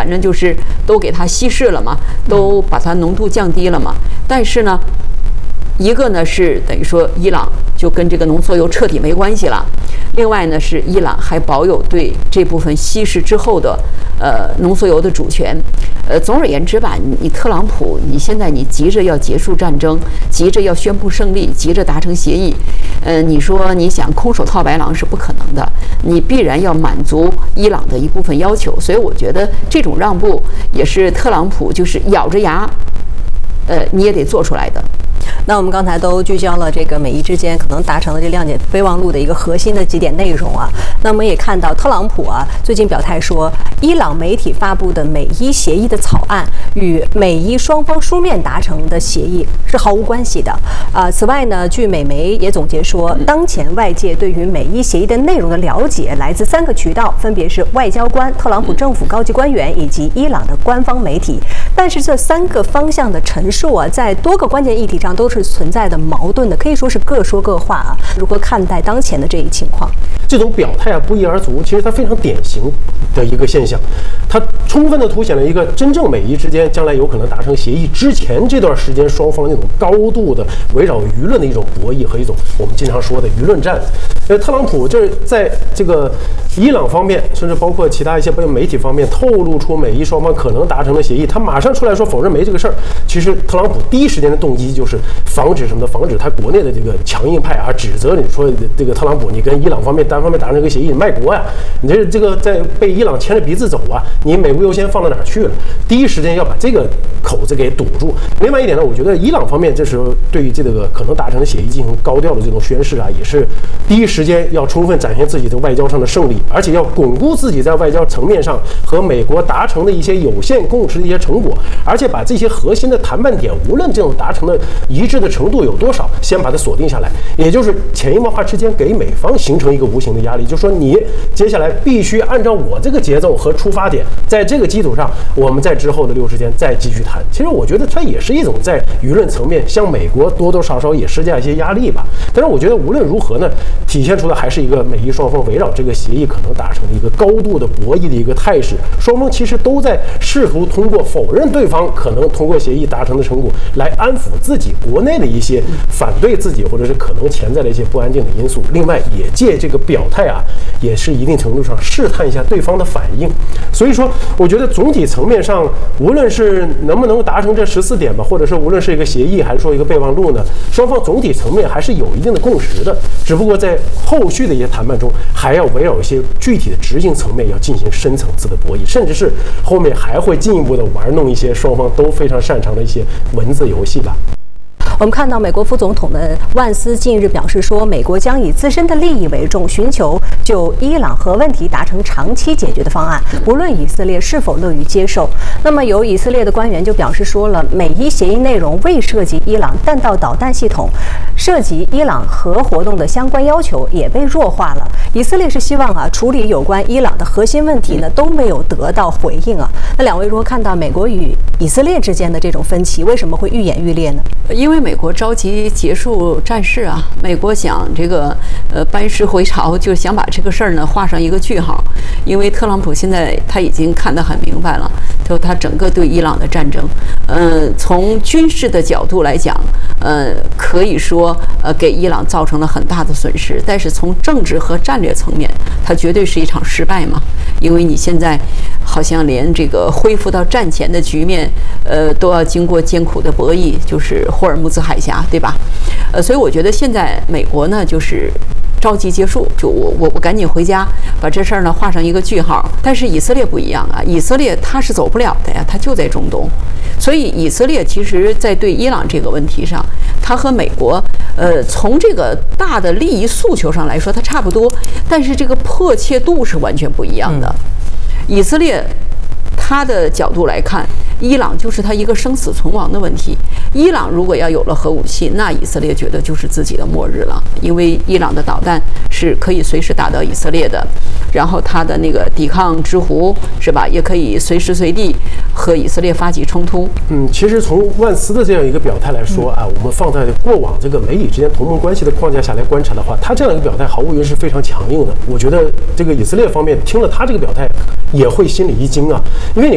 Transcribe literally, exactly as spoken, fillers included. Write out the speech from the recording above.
反正就是都给它稀释了嘛，都把它浓度降低了嘛。但是呢，一个呢是等于说伊朗就跟这个浓缩铀彻底没关系了，另外呢是伊朗还保有对这部分稀释之后的呃浓缩铀的主权。呃，总而言之吧，你你特朗普，你现在你急着要结束战争，急着要宣布胜利，急着达成协议，呃，你说你想空手套白狼是不可能的，你必然要满足伊朗的一部分要求。所以我觉得这种让步也是特朗普就是咬着牙，呃，你也得做出来的。 那我们刚才都聚焦了这个美伊之间可能达成了这谅解备忘录的一个核心的几点内容啊。那我们也看到特朗普啊最近表态说，伊朗媒体发布的美伊协议的草案与美伊双方书面达成的协议是毫无关系的啊。此外呢，据美媒也总结说，当前外界对于美伊协议的内容的了解来自三个渠道，分别是外交官、特朗普政府高级官员以及伊朗的官方媒体。但是这三个方向的陈述啊，在多个关键议题上都是存在的矛盾的，可以说是各说各话啊。如何看待当前的这一情况？ 这种表态啊不一而足，其实它非常典型的一个现象，它充分的凸显了一个真正美伊之间将来有可能达成协议之前这段时间双方那种高度的围绕舆论的一种博弈和一种我们经常说的舆论战。呃，特朗普就是在这个伊朗方面，甚至包括其他一些媒体方面透露出美伊双方可能达成的协议，他马上出来说否认没这个事儿。其实特朗普第一时间的动机就是防止什么的，防止他国内的这个强硬派啊指责你说这个特朗普你跟伊朗方面单方面达成一个协议，你卖国呀，你这这个在被伊朗牵着鼻子走啊，你美国优先放到哪儿去了？第一时间要把这个口子给堵住。另外一点呢，我觉得伊朗方面这时候对于这个可能达成的协议进行高调的这种宣示啊，也是第一时间要充分展现自己的外交上的胜利，而且要巩固自己在外交层面上和美国达成的一些有限共识的一些成果，而且把这些核心的谈判点，无论这种达成的一致的程度有多少，先把它锁定下来，也就是潜移默化之间给美方形成一个无形的压力，就是说你接下来必须按照我这个节奏和出发点，在这个基础上，我们在之后的六十天再继续谈。其实我觉得它也是一种在舆论层面向美国多多少少也施加一些压力吧。但是我觉得无论如何呢，体现出的还是一个美伊双方围绕这个协议可能达成的一个高度的博弈的一个态势，双方其实都在试图通过否认对方可能通过协议达成的成果，来安抚自己国内的一些反对自己或者是可能潜在的一些不安定的因素。另外，也借这个表态啊，也是一定程度上试探一下对方的反应。所以说，我觉得总体层面上，无论是能不能达成这十四点吧，或者是无论是一个协议还是说一个备忘录呢，双方总体层面还是有一定的共识的。只不过在后续的一些谈判中，还要围绕一些具体的执行层面要进行深层次的博弈，甚至是后面还会进一步的玩弄一些双方都非常擅长的一些文字游戏吧。 我们看到美国副总统的万斯近日表示说，美国将以自身的利益为重，寻求就伊朗核问题达成长期解决的方案，无论以色列是否乐于接受。那么有以色列的官员就表示说了，美伊协议内容未涉及伊朗弹道导弹系统，涉及伊朗核活动的相关要求也被弱化了。以色列是希望啊处理有关伊朗的核心问题呢都没有得到回应啊。那两位如何看到美国与以色列之间的这种分歧，为什么会愈演愈烈呢？ 因为美国着急结束战事啊，美国想这个呃班师回朝，就想把这个事儿呢画上一个句号。因为特朗普现在他已经看得很明白了，就他整个对伊朗的战争，呃，从军事的角度来讲，呃，可以说呃给伊朗造成了很大的损失，但是从政治和战略层面，它绝对是一场失败嘛。因为你现在好像连这个恢复到战前的局面，呃，都要经过艰苦的博弈，就是霍尔木兹海峡，对吧？呃，所以我觉得现在美国呢，就是着急结束，就我我我赶紧回家，把这事儿呢画上一个句号。但是以色列不一样啊，以色列它是走不了的呀，它就在中东，所以以色列其实在对伊朗这个问题上，它和美国，呃，从这个大的利益诉求上来说，它差不多，但是这个迫切度是完全不一样的。嗯、以色列他的角度来看，伊朗就是他一个生死存亡的问题。伊朗如果要有了核武器，那以色列觉得就是自己的末日了，因为伊朗的导弹是可以随时打到以色列的，然后它的那个抵抗之弧是吧，也可以随时随地和以色列发起冲突。 嗯，其实从万斯的这样一个表态来说啊，我们放在过往这个美以之间同盟关系的框架下来观察的话，他这样一个表态毫无疑问是非常强硬的。我觉得这个以色列方面听了他这个表态也会心里一惊啊，因为你